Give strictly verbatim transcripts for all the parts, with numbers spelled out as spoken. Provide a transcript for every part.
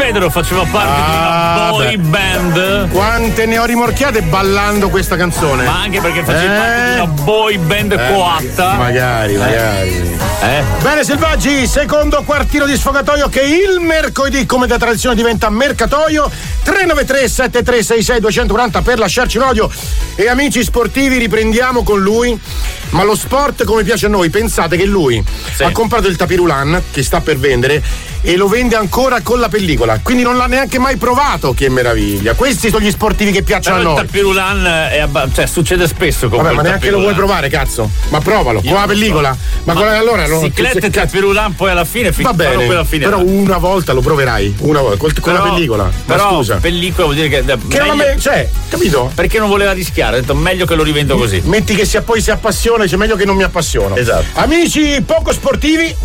Federo faceva parte Ah, di una boy beh. band. Quante ne ho rimorchiate ballando questa canzone. Ma anche perché facevi Eh? parte di una boy band Eh, coatta. Magari, magari. Eh? Bene selvaggi, secondo quartino di sfogatoio che il mercoledì come da tradizione diventa mercatoio. Tre nove tre sette tre sei sei due quattro zero per lasciarci un odio. E amici sportivi, riprendiamo con lui. Ma lo sport come piace a noi, pensate che lui Sì. ha comprato il tapirulan che sta per vendere e lo vende ancora con la pellicola, quindi non l'ha neanche mai provato, che meraviglia. Questi sono gli sportivi che piacciono Però a il noi. tapirulan è abba- cioè succede spesso con Vabbè, quel ma neanche lo tapirulan. vuoi provare, cazzo? Ma provalo, Io con la non lo so. pellicola. Ma, con la, allora non Ciclette che e cazzo- tapirulan poi alla fine Va bene, poi alla fine però una volta lo proverai, una volta, col- con Però- la pellicola. Ma Però scusa. pellicola vuol dire che, Che non meglio- me- cioè, capito? perché non voleva rischiare, ha detto meglio che lo rivendo così. Metti che sia poi si appassiona, dice meglio che non mi appassiono. Esatto. Amici poco sportivi.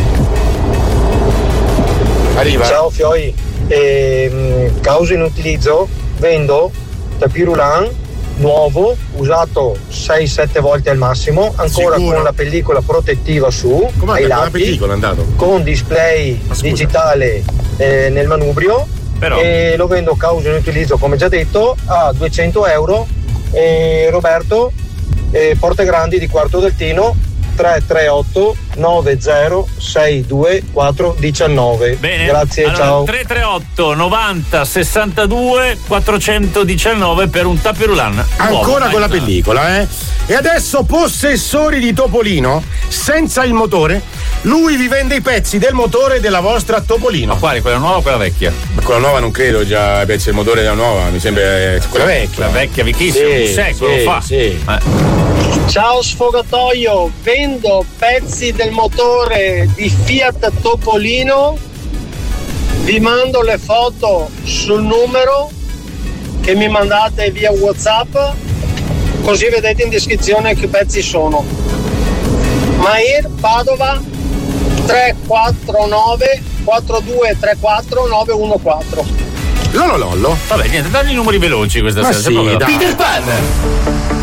Arriva. Ciao Fioi, ehm, causa in utilizzo, vendo tapirulan nuovo, usato sei sette volte al massimo, ancora Sicuro? con la pellicola protettiva su, Com'è ai con la lati, pellicola è andato? con display Ma scusa. digitale eh, nel manubrio. Però- E lo vendo causa in utilizzo, come già detto, a duecento euro. E Roberto, eh, Porte Grandi di Quarto del Tino, tre tre otto nove zero sei due quattro uno nove. Bene. Grazie, Allora, ciao. tre tre otto novanta sessantadue quattrocentodiciannove per un tapirulan. Ancora Nuovo, con la dai. pellicola, eh? E adesso possessori di Topolino, senza il motore, lui vi vende i pezzi del motore della vostra Topolino. Ma quale? Quella nuova o quella vecchia? Ma quella nuova non credo, già pensi il motore della nuova, mi sembra eh, quella vecchia. La vecchia, vecchissima, Sì, un secolo sì, fa. sì. Eh. Ciao sfogatoio, vendo pezzi del motore di Fiat Topolino, vi mando le foto sul numero che mi mandate via WhatsApp, così vedete in descrizione che pezzi sono. Mair Padova tre quattro nove quattro due tre quattro nove uno quattro. Lollo lollo. Vabbè, niente, dagli i numeri veloci questa Ma sera. sì, c'è proprio da- dai. Peter Pan.